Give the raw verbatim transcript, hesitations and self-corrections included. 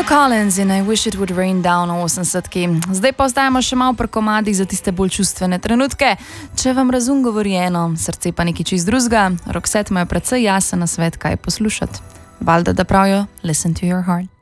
Collins in I Wish It Would Rain Down osemdesetki. Zdaj pa ostajamo še malo pri komadih za tiste bolj čustvene trenutke. Če vam razum govori eno, srce pa nekaj čist drugega, Roxette imajo precej jasen nasvet, kaj poslušati. Valjda, da pravijo, listen to your heart.